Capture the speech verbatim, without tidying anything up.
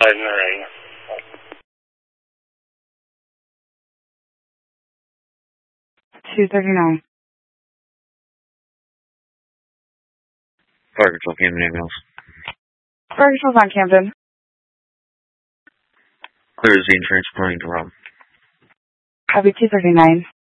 in the ring. two thirty-nine. Fire Control, Camden ambulance. Fire Control's on Camden. Clear Zine transporting to Rob. Copy two thirty-nine.